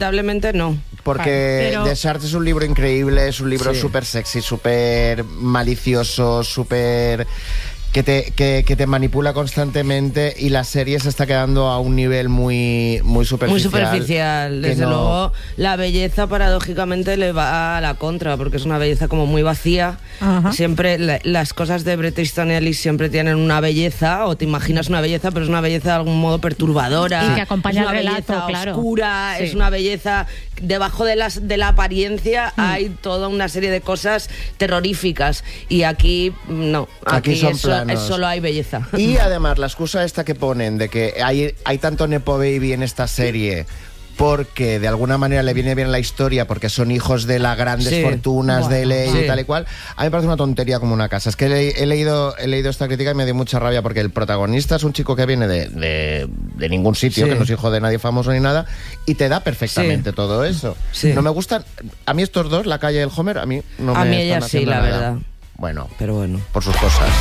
lamentablemente no. Porque Pero... Deschartres es un libro increíble, es un libro súper sexy, súper malicioso, súper... Que te manipula constantemente, y la serie se está quedando a un nivel muy superficial. Muy superficial, desde luego. La belleza, paradójicamente, le va a la contra, porque es una belleza como muy vacía. Ajá. Siempre las cosas de Bret Easton Ellis siempre tienen una belleza, o te imaginas una belleza, pero es una belleza de algún modo perturbadora. Y que acompaña es una el relato, belleza claro. oscura, Sí. es una belleza... Debajo de la apariencia hay toda una serie de cosas terroríficas, y aquí no, Aquí son eso, planos. solo hay belleza. Y además la excusa esta que ponen de que hay tanto Nepo Baby en esta serie porque de alguna manera le viene bien la historia, porque son hijos de las grandes fortunas de LA y tal y cual, a mí me parece una tontería como una casa. Es que he leído esta crítica y me dio mucha rabia, porque el protagonista es un chico que viene de ningún sitio, que no es hijo de nadie famoso ni nada, y te da perfectamente todo eso. No me gustan, a mí estos dos, La Calle y el Homer, a mí no me A mí están ella sí, haciendo la nada. verdad. Bueno, Pero bueno. por sus cosas.